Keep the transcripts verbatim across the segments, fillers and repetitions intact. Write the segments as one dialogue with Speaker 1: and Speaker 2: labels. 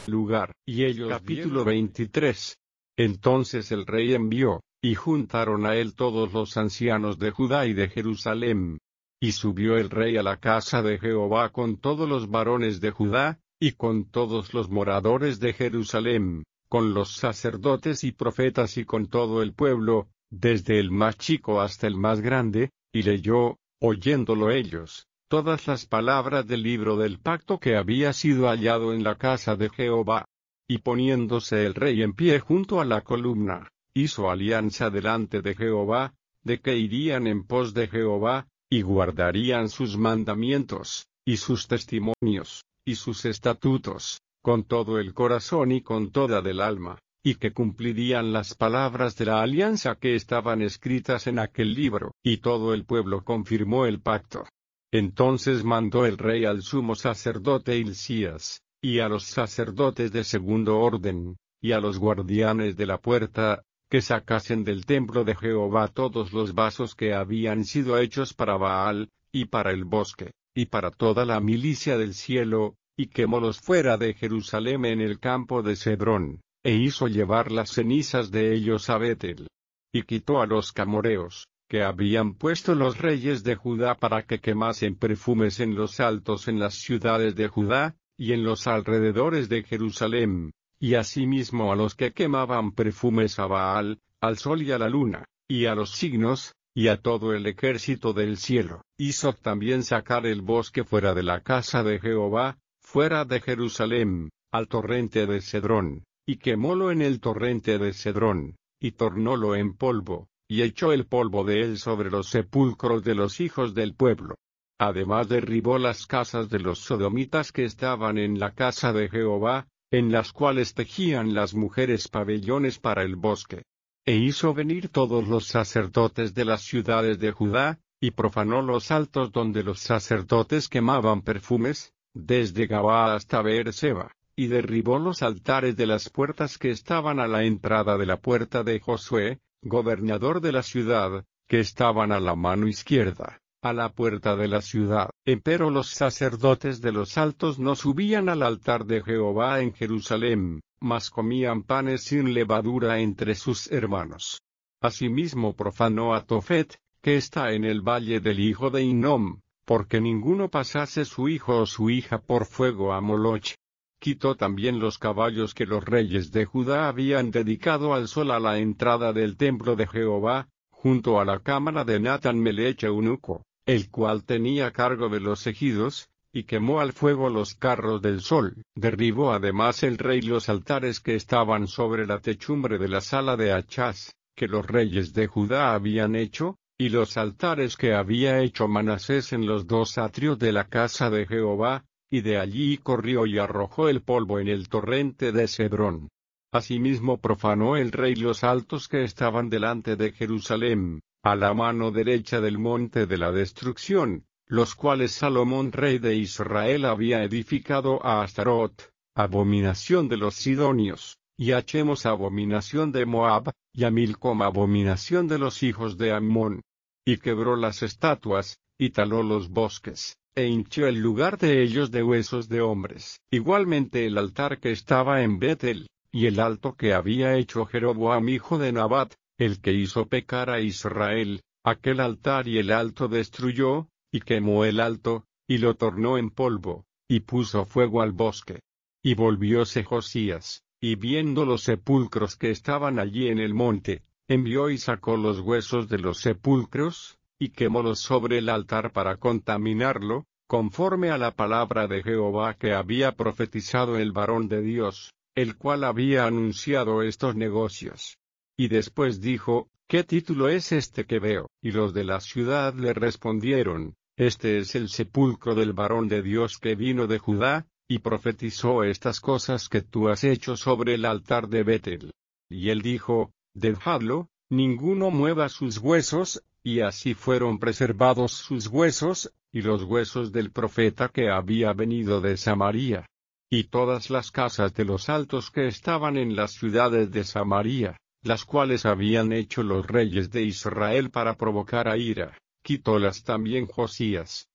Speaker 1: lugar. Y ellos capítulo veintitrés. Entonces el rey envió, y juntaron a él todos los ancianos de Judá y de Jerusalén. Y subió el rey a la casa de Jehová con todos los varones de Judá, y con todos los moradores de Jerusalén, con los sacerdotes y profetas y con todo el pueblo, desde el más chico hasta el más grande, y leyó, oyéndolo ellos, todas las palabras del libro del pacto que había sido hallado en la casa de Jehová. Y poniéndose el rey en pie junto a la columna, hizo alianza delante de Jehová, de que irían en pos de Jehová, y guardarían sus mandamientos, y sus testimonios, y sus estatutos, con todo el corazón y con toda del alma, y que cumplirían las palabras de la alianza que estaban escritas en aquel libro. Y todo el pueblo confirmó el pacto. Entonces mandó el rey al sumo sacerdote Hilcías, y a los sacerdotes de segundo orden, y a los guardianes de la puerta, que sacasen del templo de Jehová todos los vasos que habían sido hechos para Baal, y para el bosque, y para toda la milicia del cielo, y quemólos fuera de Jerusalén en el campo de Cedrón, e hizo llevar las cenizas de ellos a Betel. Y quitó a los camoreos, que habían puesto los reyes de Judá para que quemasen perfumes en los altos en las ciudades de Judá, y en los alrededores de Jerusalén, y asimismo a los que quemaban perfumes a Baal, al sol y a la luna, y a los signos, y a todo el ejército del cielo. Hizo también sacar el bosque fuera de la casa de Jehová, fuera de Jerusalén, al torrente de Cedrón, y quemólo en el torrente de Cedrón, y tornólo en polvo, y echó el polvo de él sobre los sepulcros de los hijos del pueblo. Además derribó las casas de los sodomitas que estaban en la casa de Jehová, en las cuales tejían las mujeres pabellones para el bosque. E hizo venir todos los sacerdotes de las ciudades de Judá, y profanó los altos donde los sacerdotes quemaban perfumes, desde Gabaa hasta Beerseba, y derribó los altares de las puertas que estaban a la entrada de la puerta de Josué, gobernador de la ciudad, que estaban a la mano izquierda, a la puerta de la ciudad. Empero los sacerdotes de los altos no subían al altar de Jehová en Jerusalén, mas comían panes sin levadura entre sus hermanos. Asimismo profanó a Tofet, que está en el valle del hijo de Hinnom, porque ninguno pasase su hijo o su hija por fuego a Moloch. Quitó también los caballos que los reyes de Judá habían dedicado al sol a la entrada del templo de Jehová, junto a la cámara de Natán Melech eunuco, el cual tenía cargo de los ejidos, y quemó al fuego los carros del sol. Derribó además el rey los altares que estaban sobre la techumbre de la sala de Achaz, que los reyes de Judá habían hecho, y los altares que había hecho Manasés en los dos atrios de la casa de Jehová, y de allí corrió y arrojó el polvo en el torrente de Cedrón. Asimismo profanó el rey los altos que estaban delante de Jerusalén, a la mano derecha del monte de la destrucción, los cuales Salomón rey de Israel había edificado a Astarot, abominación de los sidonios, y a Chemos abominación de Moab, y a Milcom abominación de los hijos de Ammón. Y quebró las estatuas, y taló los bosques, e hinchió el lugar de ellos de huesos de hombres. Igualmente el altar que estaba en Betel, y el alto que había hecho Jeroboam hijo de Nabat, el que hizo pecar a Israel, aquel altar y el alto destruyó, y quemó el alto, y lo tornó en polvo, y puso fuego al bosque. Y volvióse Josías, y viendo los sepulcros que estaban allí en el monte, envió y sacó los huesos de los sepulcros, y quemólos sobre el altar para contaminarlo, conforme a la palabra de Jehová que había profetizado el varón de Dios, el cual había anunciado estos negocios. Y después dijo, ¿qué título es este que veo? Y los de la ciudad le respondieron, este es el sepulcro del varón de Dios que vino de Judá, y profetizó estas cosas que tú has hecho sobre el altar de Betel. Y él dijo, dejadlo, ninguno mueva sus huesos, y así fueron preservados sus huesos, y los huesos del profeta que había venido de Samaria. Y todas las casas de los altos que estaban en las ciudades de Samaria, las cuales habían hecho los reyes de Israel para provocar a ira, quitólas también Josías,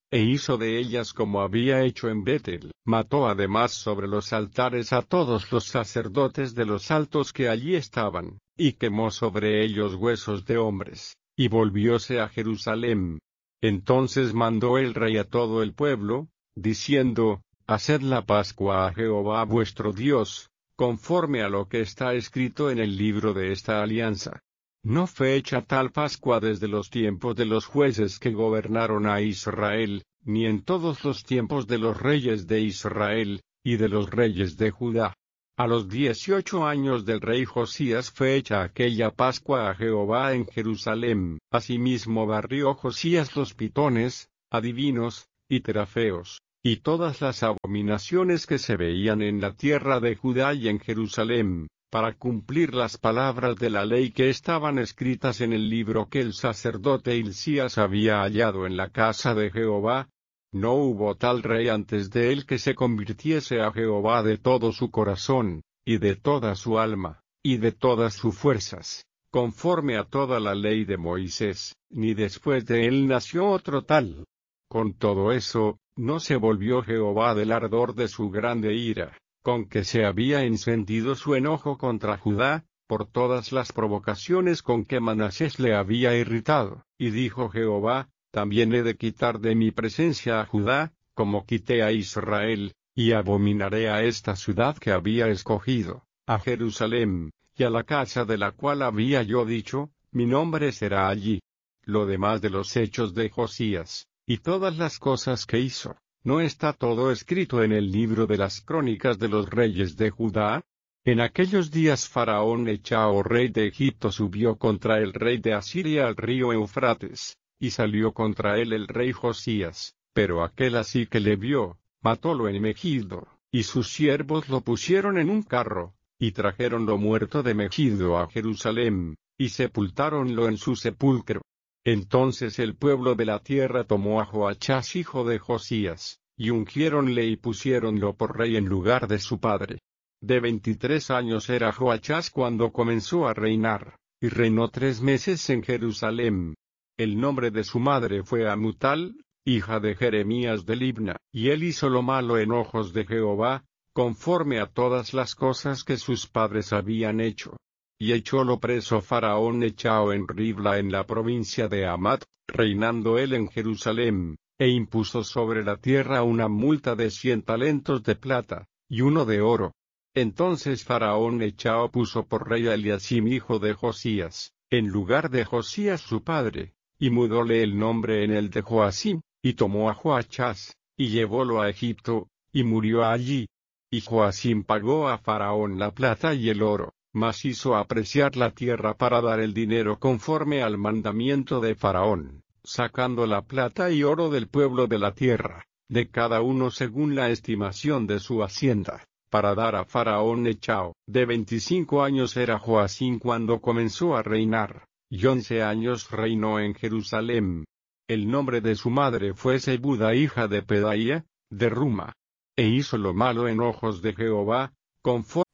Speaker 1: e hizo de ellas como había hecho en Betel. Mató además sobre los altares a todos los sacerdotes de los altos que allí estaban, y quemó sobre ellos huesos de hombres, y volvióse a Jerusalén. Entonces mandó el rey a todo el pueblo, diciendo: Haced la Pascua a Jehová vuestro Dios, conforme a lo que está escrito en el libro de esta alianza. No fue hecha tal Pascua desde los tiempos de los jueces que gobernaron a Israel, ni en todos los tiempos de los reyes de Israel, y de los reyes de Judá. A los dieciocho años del rey Josías fue hecha aquella Pascua a Jehová en Jerusalén. Asimismo barrió Josías los pitones, adivinos, y terafeos, y todas las abominaciones que se veían en la tierra de Judá y en Jerusalén, para cumplir las palabras de la ley que estaban escritas en el libro que el sacerdote Hilcías había hallado en la casa de Jehová. No hubo tal rey antes de él que se convirtiese a Jehová de todo su corazón, y de toda su alma, y de todas sus fuerzas, conforme a toda la ley de Moisés, ni después de él nació otro tal. Con todo eso, no se volvió Jehová del ardor de su grande ira, con que se había encendido su enojo contra Judá, por todas las provocaciones con que Manasés le había irritado, y dijo Jehová: También he de quitar de mi presencia a Judá, como quité a Israel, y abominaré a esta ciudad que había escogido, a Jerusalén, y a la casa de la cual había yo dicho: Mi nombre será allí. Lo demás de los hechos de Josías, y todas las cosas que hizo, ¿no está todo escrito en el libro de las crónicas de los reyes de Judá? En aquellos días Faraón Nechao, rey de Egipto, subió contra el rey de Asiria al río Eufrates, y salió contra él el rey Josías, pero aquel así que le vio, matólo en Megiddo, y sus siervos lo pusieron en un carro, y trajeronlo muerto de Megiddo a Jerusalén, y sepultáronlo en su sepulcro. Entonces el pueblo de la tierra tomó a Joachás hijo de Josías, y ungiéronle y pusiéronlo por rey en lugar de su padre. De veintitrés años era Joachás cuando comenzó a reinar, y reinó tres meses en Jerusalén. El nombre de su madre fue Amutal, hija de Jeremías de Libna, y él hizo lo malo en ojos de Jehová, conforme a todas las cosas que sus padres habían hecho. Y echólo preso Faraón Nechao en Ribla en la provincia de Amat, reinando él en Jerusalén, e impuso sobre la tierra una multa de cien talentos de plata, y uno de oro. Entonces Faraón Nechao puso por rey a Eliacim hijo de Josías, en lugar de Josías su padre, y mudóle el nombre en el de Joacim, y tomó a Joachás, y llevólo a Egipto, y murió allí. Y Joacim pagó a Faraón la plata y el oro, mas hizo apreciar la tierra para dar el dinero conforme al mandamiento de Faraón, sacando la plata y oro del pueblo de la tierra, de cada uno según la estimación de su hacienda, para dar a Faraón Nechao. De veinticinco años era Joacim cuando comenzó a reinar, y once años reinó en Jerusalén. El nombre de su madre fue Zebuda hija de Pedaía, de Ruma. E hizo lo malo en ojos de Jehová, conforme